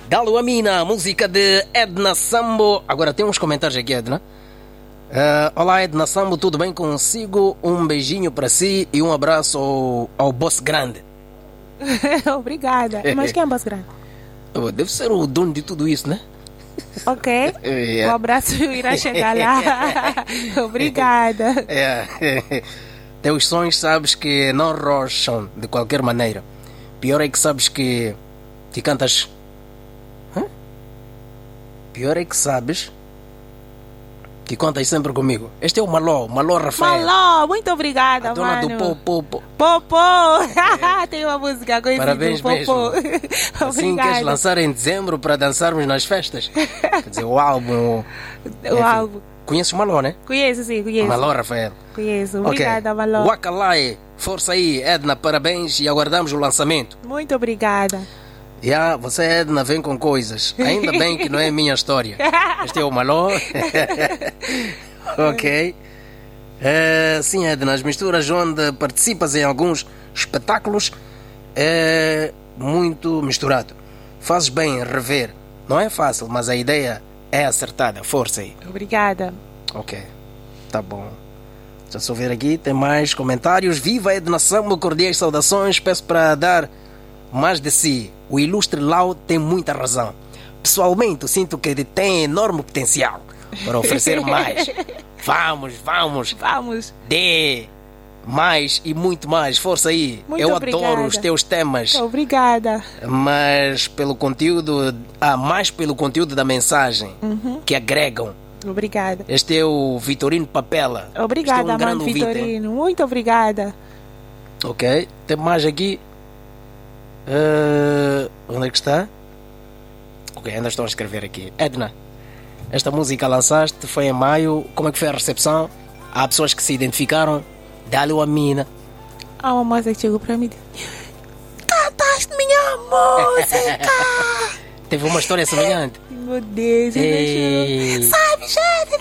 Galo Amina, música de Edna Sambo. Agora tem uns comentários aqui, Edna. Olá, Edna Sambo, tudo bem consigo? Um beijinho para si e um abraço ao Boss Grande. Obrigada. Mas quem é o Boss Grande? Deve ser o dono de tudo isso, né? Ok. Um abraço irá chegar lá. Obrigada. Teus sonhos sabes que não rocham de qualquer maneira. Pior é que sabes que cantas. Pior é que sabes que contas sempre comigo. Este é o Maló Rafael. Maló, muito obrigada, a dona mano. do Popô. Tem uma música com esse Parabéns do Popô. Assim queres lançar em dezembro para dançarmos nas festas? Quer dizer, o álbum. O álbum. Conheces o Maló, né? Conheço, sim, conheço. Maló Rafael. Conheço, obrigada, Maló. Wakalai, força aí, Edna, parabéns e aguardamos o lançamento. Muito obrigada. Você, Edna, vem com coisas. Ainda bem que não é minha história. Este é o Maló. Ok. Sim, Edna, as misturas onde participas em alguns espetáculos é muito misturado. Fazes bem em rever. Não é fácil, mas a ideia é acertada. Força aí. Obrigada. Ok, tá bom. Já só ver aqui, tem mais comentários. Viva Edna Sambo, cordiais saudações. Peço para dar mais de si. O ilustre Lau tem muita razão. Pessoalmente, sinto que ele tem enorme potencial para oferecer mais. Vamos. Dê mais e muito mais. Força aí. Eu adoro os teus temas. Obrigada. Mas pelo conteúdo, mais pelo conteúdo da mensagem que agregam. Obrigada. Este é o Vitorino Papela. Obrigada, mano, Vitorino. Muito obrigada. Ok. Tem mais aqui. Onde é que está? Ok, ainda estou a escrever aqui. Edna, esta música lançaste foi em maio. Como é que foi a recepção? Há pessoas que se identificaram. Dá-lhe uma mina. Há uma moça que chegou para mim e disse: cantaste minha música! Teve uma história semelhante. Meu Deus, sabes,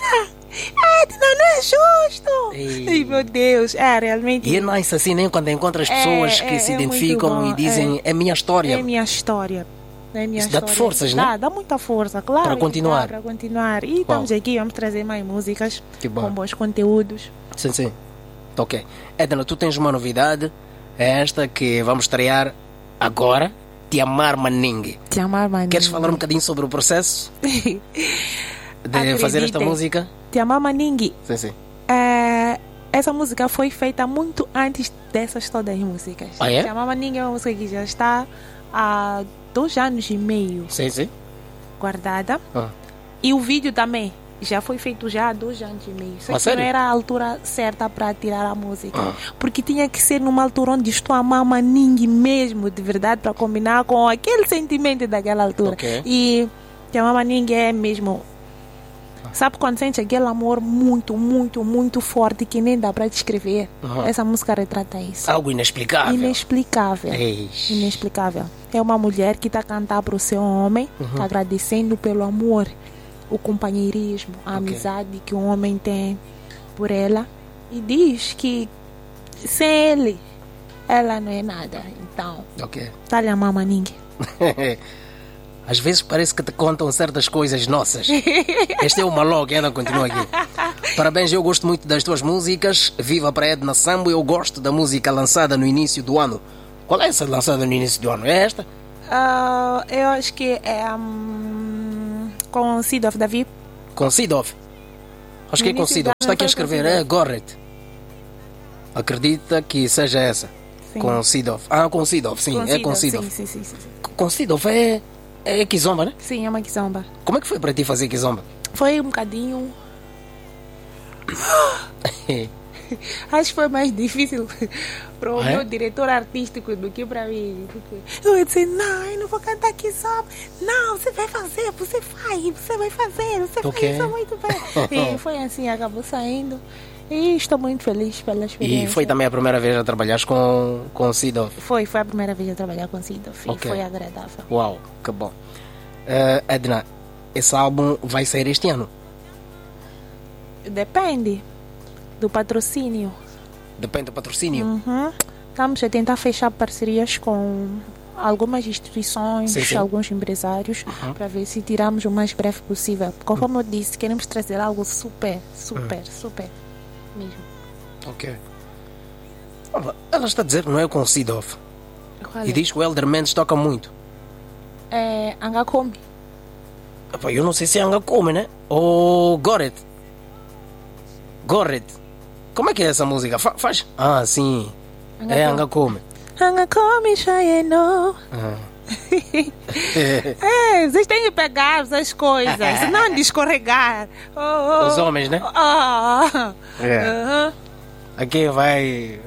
Edna, não é justo. Ai, meu Deus, realmente. E é nice assim, nem quando encontras pessoas que se identificam e dizem é minha história. É minha história. Isso dá-te forças, né? Dá muita força, claro. Para continuar. Para continuar. E estamos aqui, vamos trazer mais músicas com bons conteúdos. Sim. Ok. Edna, tu tens uma novidade. É esta que vamos estrear agora. Te Amar Maningue. Queres falar um bocadinho sobre o processo de fazer esta música? Te Amar Maningue. Sim. Essa música foi feita muito antes dessas todas as músicas. É? Te Amar Maningue é uma música que já está há 2 anos e meio. Sim. Guardada. E o vídeo também já foi feito já há 2 anos e meio. Só que sério? não era a altura certa para tirar a música. Porque tinha que ser numa altura onde estou a amar Maningue mesmo, de verdade, para combinar com aquele sentimento daquela altura. Okay. E Te Amar Maningue é mesmo... Sabe quando sente aquele amor muito, muito, muito forte que nem dá para descrever? Essa música retrata isso. Algo inexplicável. Inexplicável. É uma mulher que está a cantar para o seu homem, agradecendo pelo amor, o companheirismo, a amizade que o homem tem por ela. E diz que sem ele, ela não é nada. Então, tá lhe amar Maningue. Às vezes parece que te contam certas coisas nossas. Este é o Maló que ainda continua aqui. Parabéns, eu gosto muito das tuas músicas. Viva para Edna Sambo. Eu gosto da música lançada no início do ano. Qual é essa lançada no início do ano? É esta? Eu acho que é com Seed of David. Com Seed of? Acho que é com Seed of. Está aqui a escrever, é Gorret. Acredita que seja essa? Sim. Com Seed of. Com Seed of, sim. É com Seed of. Sim. Com Seed of é kizomba, né? Sim, é uma kizomba. Como é que foi para ti fazer kizomba? Foi um bocadinho... Acho que foi mais difícil para o meu diretor artístico do que para mim. Eu disse, não, eu não vou cantar kizomba. Não, você vai fazer, você vai fazer, você faz isso muito bem. E foi assim, acabou saindo. E estou muito feliz pela experiência. E foi também a primeira vez a trabalhar com Sidoff? Foi a primeira vez a trabalhar com Sidoff. E foi agradável. Uau, que bom. Edna, esse álbum vai sair este ano? Depende do patrocínio. Depende do patrocínio? Estamos a tentar fechar parcerias com algumas instituições, Sim. alguns empresários, para ver se tiramos o mais breve possível. Conforme eu disse, queremos trazer algo super mesmo. Ok. Ela está a dizer que não é com o Sidoff. Qual E é? diz que o Elder Mendes toca muito. É Angacome. Epá, eu não sei se é Angacome, né? Ou Goret. Como é que é essa música? Faz? Ah, sim. É Angacome. Angacome Chayeno. Vocês têm que pegar essas coisas, não de escorregar. Os homens, né? É. Aham. Aqui vai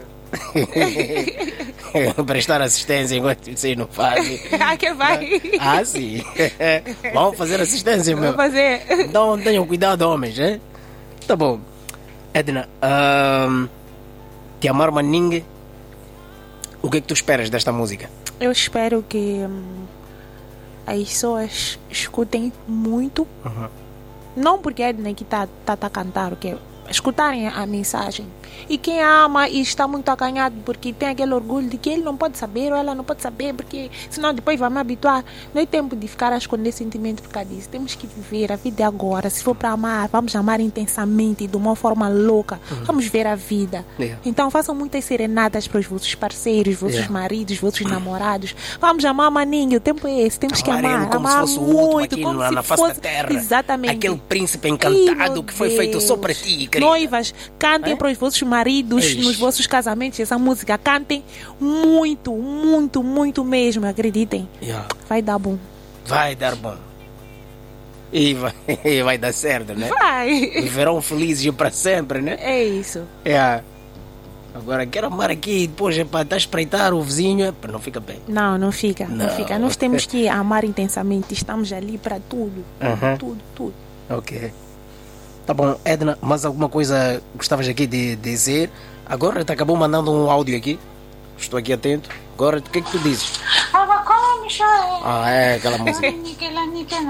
prestar assistência enquanto vocês não fazem. Que vai. Ah, sim. Vamos fazer assistência, meu. Vou fazer. Então tenham cuidado, homens, né? Tá bom. Edna, Te Amar Maningue, o que é que tu esperas desta música? Eu espero que as pessoas escutem muito. Não porque é Edna que tá a cantar, que escutarem a mensagem. E quem ama e está muito acanhado porque tem aquele orgulho de que ele não pode saber ou ela não pode saber, porque senão depois vai me habituar. Não é tempo de ficar a esconder sentimento por causa disso. Temos que viver a vida agora. Se for para amar, vamos amar intensamente, de uma forma louca. Vamos ver a vida. Então façam muitas serenatas para os vossos parceiros, vossos maridos, vossos namorados. Vamos amar, maninho. O tempo é esse. Temos que amar. Como amar se fosse o último muito, aqui como na se face fosse da terra. Exatamente. Aquele príncipe encantado Meu que foi feito só para Deus. ti, querida. Noivas, cantem para os vossos maridos Eish. nos vossos casamentos essa música. Cantem muito, muito, muito mesmo. Acreditem. Vai dar bom. Vai dar bom. E vai dar certo, né? Vai. Viverão felizes para sempre, né? É isso. Agora quero amar aqui e depois para estar a espreitar o vizinho, não fica bem. Não fica. Não. Não fica. Nós temos que amar intensamente. Estamos ali para tudo. Tudo. Ok. Tá bom, Edna, mais alguma coisa gostavas aqui de dizer? Agora te acabou mandando um áudio aqui. Estou aqui atento. Agora, o que é que tu dizes? É aquela música.